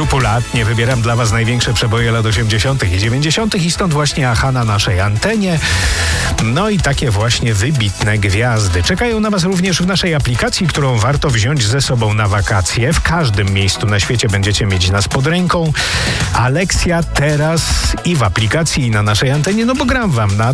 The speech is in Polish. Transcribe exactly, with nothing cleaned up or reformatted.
skrupulatnie wybieram dla was największe przeboje lat osiemdziesiątych i dziewięćdziesiątych i stąd właśnie aha na naszej antenie. No i takie właśnie wybitne gwiazdy. Czekają na was również w naszej aplikacji, którą warto wziąć ze sobą na wakacje. W każdym miejscu na świecie będziecie mieć nas pod ręką. Alexia teraz i w aplikacji, i na naszej antenie, no bo gram wam na